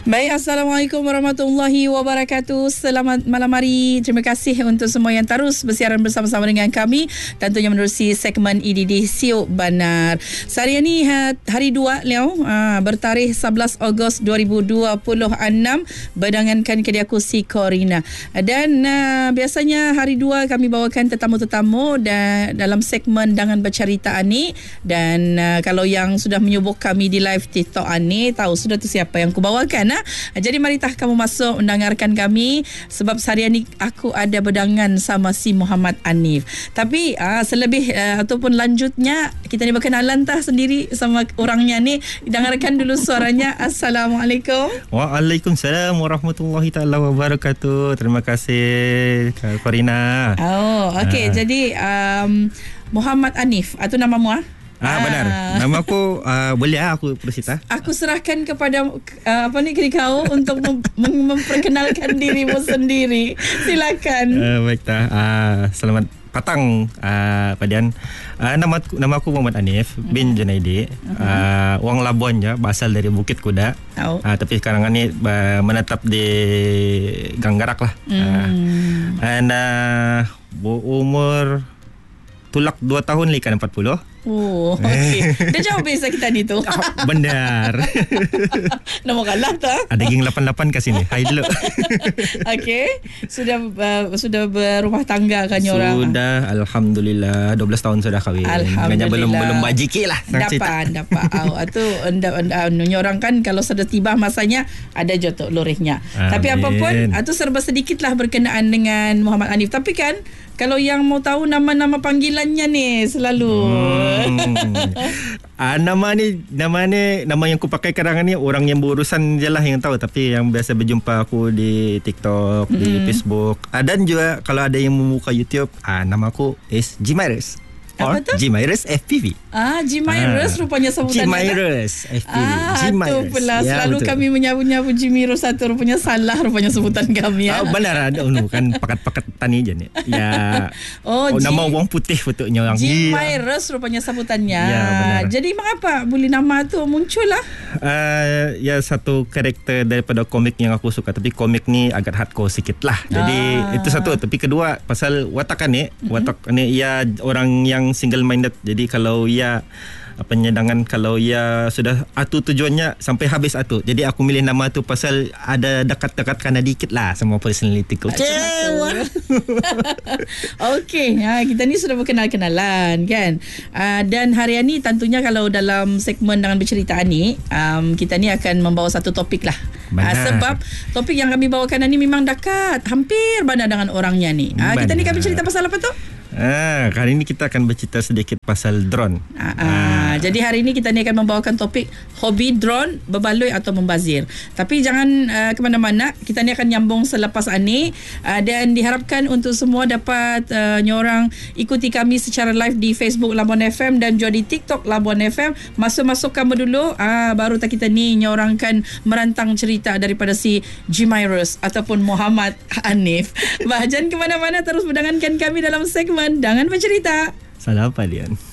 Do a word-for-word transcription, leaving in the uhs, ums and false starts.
Baik, Assalamualaikum warahmatullahi wabarakatuh. Selamat malam hari. Terima kasih untuk semua yang terus bersiaran bersama-sama dengan kami. Tentunya menerusi segmen E D D Siok Banar. Sehari ini hari dua Leo, bertarikh sebelas Ogos dua ribu dua puluh enam, berdangankan ke aku si Corina. Dan uh, biasanya hari dua kami bawakan tetamu-tetamu dan dalam segmen Dangan Bercerita ni. Dan uh, kalau yang sudah menyubuk kami di live TikTok ni, tahu sudah tu siapa yang aku bawakan. Ha? Jadi maritah kamu masuk mendengarkan kami, sebab seharian ni aku ada berdangan sama si Muhammad Anif. Tapi uh, selebih uh, ataupun lanjutnya, kita ni berkenalan tah sendiri sama orangnya ni. Dengarkan dulu suaranya. Assalamualaikum. Waalaikumsalam warahmatullahi taala wabarakatuh. Terima kasih Kak Corina. Oh, okey. Uh. Jadi um, Muhammad Anif atau namamu ah? Ah, benar. Nama aku uh, boleh ah aku Persita. Aku serahkan kepada uh, apa ni kiri kau untuk mem- memperkenalkan dirimu sendiri. Silakan. Uh, baik tah. Uh, selamat petang uh, Padian. Uh, nama nama aku Muhammad Anif hmm. bin Junaidi. Uh-huh. Uh, orang Labuan je, berasal dari Bukit Kuda. Oh. Uh, tapi sekarang ni uh, menetap di Ganggarak lah. Hmm. Uh, and uh, berumur tulak dua tahun likan empat puluh. Oh, okey. Dah jauh beza kita ni tu. Oh, benar. Nama kalah tak? Ada geng lapan lapan kat sini. Hai dulu. Okey. Sudah uh, sudah berumah tangga kan orang? Sudah, alhamdulillah. dua belas tahun sudah kahwin. Alhamdulillah. Belum belum bajiki lah. Dapat, dapat. Oh, tu orang kan kalau sudah tiba masanya ada jotok lorehnya. Amin. Tapi apapun, itu serba sedikitlah berkenaan dengan Muhammad Anif. Tapi kan kalau yang mau tahu nama-nama panggilannya ni selalu. Hmm. Ah, nama ni nama ni nama yang aku pakai sekarang ni orang yang berurusan je lah yang tahu, tapi yang biasa berjumpa aku di TikTok, hmm. di Facebook. Ah, dan juga kalau ada yang membuka YouTube, ah, nama aku is Jimairus. Apa tu? Jimairus F P V. Ah, Jimairus ah. rupanya sebutan. Jimairus F P V. Ah, itu pula ya, selalu betul. Kami menyabu-nyabu Jimairus satu, rupanya salah rupanya sebutan kami. Ya. Oh, benar ada unu kan pakat-pakat tani je ni. Ya. Oh, oh nama orang putih betulnya orang. Jimairus rupanya sebutannya. Ya, benar. Jadi mengapa boleh nama tu muncul lah? Uh, ya satu karakter daripada komik yang aku suka, tapi komik ni agak hardcore sikit lah. Jadi ah. itu satu. Tapi kedua pasal watak ni, mm-hmm. watak ni ia orang yang single minded. Jadi kalau ia apa nyedangan, kalau ia sudah atu tujuannya sampai habis atu. Jadi aku milih nama tu pasal ada dekat-dekat kana dikit lah sama personality ku. Okey, ha, kita ni sudah berkenal-kenalan kan. Uh, dan hari ini tentunya kalau dalam segmen Dangan Bercerita ni, um, kita ni akan membawa satu topik lah. Uh, sebab topik yang kami bawakan ni memang dekat, hampir bandar dengan orangnya ni. Uh, kita ni kami cerita pasal apa tu? Ah, kali ini kita akan bercerita sedikit pasal drone. Ah, ah. Ah. Jadi hari ini kita ni akan membawakan topik hobi drone, berbaloi atau membazir. Tapi jangan uh, ke mana-mana. Kita ni akan nyambung selepas ini uh, dan diharapkan untuk semua dapat uh, nyorang ikuti kami secara live di Facebook Labuan F M dan juga di TikTok Labuan F M. Masuk-masuk kamu dulu, uh, baru tak kita ni nyorangkan merantang cerita daripada si Jimairus ataupun Muhammad Anif. Bah, jangan ke mana-mana, terus mendengarkan kami dalam segmen Dangan Bercerita. Salah apa Lian?